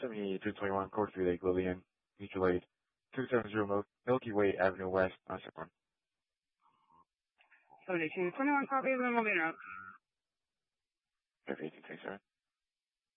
7221 Courtesy Lake, Lillian, Mutual Aid, 270 Milky Way Avenue West, Nassau. 7221 copies and moving up. F 18, thanks, sir.